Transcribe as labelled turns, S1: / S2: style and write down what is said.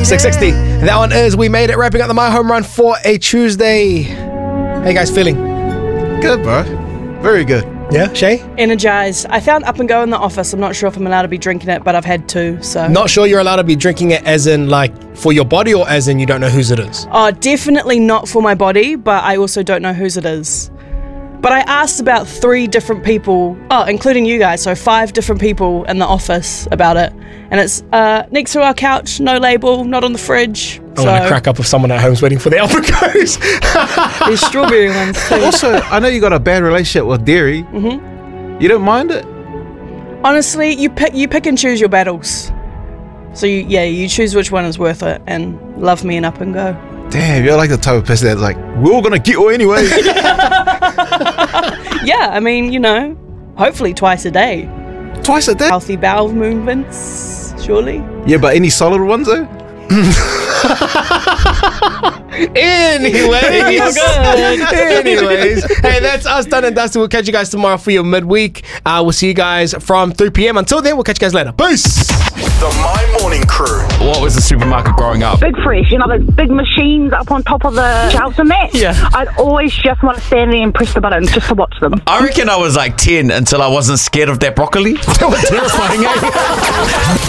S1: 660. That one is We Made It, wrapping up the My Home Run for a Tuesday. How you guys feeling?
S2: Good, bro. Very good.
S1: Yeah, Shay?
S3: Energized. I found Up and Go in the office. I'm not sure if I'm allowed to be drinking it, but I've had two, so...
S1: Not sure you're allowed to be drinking it as in, like, for your body or as in you don't know whose it is?
S3: Oh, definitely not for my body, but I also don't know whose it is. But I asked about 3 different people, including you guys, so 5 different people in the office about it. And it's next to our couch, no label, not on the fridge.
S1: I want to crack up with someone at home's waiting for the Up and Goes.
S3: There's strawberry ones too.
S2: Also, I know you got a bad relationship with dairy. Mm-hmm. You don't mind it?
S3: Honestly, you pick and choose your battles. So you choose which one is worth it, and love me and Up and Go.
S2: Damn, you're like the type of person that's like, we're all gonna get you anyway.
S3: Yeah, I mean, you know, hopefully twice a day.
S2: Twice a day?
S3: Healthy bowel movements, surely.
S2: Yeah, but any solid ones though?
S1: Anyways, hey, that's us done and dusted. We'll catch you guys tomorrow for your midweek. We'll see you guys from 3 p.m. Until then, we'll catch you guys later. Peace.
S4: The My Morning Crew.
S5: What was the supermarket growing up?
S6: Big Fresh, you know, those big machines up on top of the shelves and that.
S5: Yeah.
S6: I'd always just want to stand there and press the button just to watch them.
S5: I reckon I was like 10 until I wasn't scared of that broccoli.
S1: That was terrifying, eh?